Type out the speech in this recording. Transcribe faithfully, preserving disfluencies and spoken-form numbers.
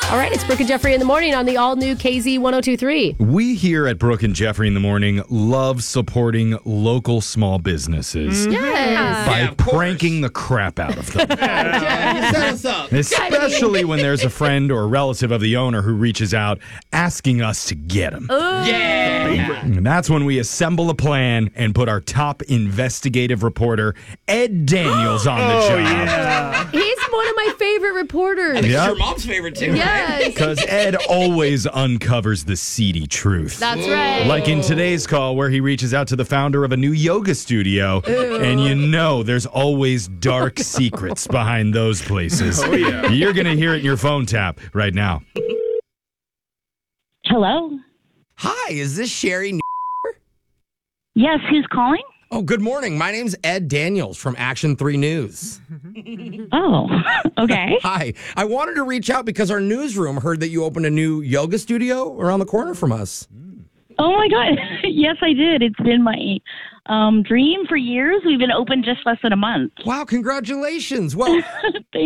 All right, it's Brooke and Jeffrey in the morning on the all-new K Z one oh two three. We here at Brooke and Jeffrey in the morning love supporting local small businesses Yes. by Yeah, of pranking the crap out of them. You set us up. Especially when there's a friend or relative of the owner who reaches out asking us to get them. Yeah. And that's when we assemble a plan and put our top investigative reporter, Ed Daniels, on the job. He's one of my favorite reporters. It's Yep. your mom's favorite, too. Yes. Because Ed always uncovers the seedy truth. That's right. Like in today's call, where he reaches out to the founder of a new yoga studio, and you know there's always dark secrets behind those places. Oh, yeah. You're going to hear it in your phone tap right now. Hello. Hi, is this Sherry? Yes, who's calling? Oh, good morning. My name's Ed Daniels from Action three News. Oh, okay. Hi. I wanted to reach out because our newsroom heard that you opened a new yoga studio around the corner from us. Oh my God. Yes, I did. It's been my um, dream for years. We've been open just less than a month. Wow, congratulations. Well,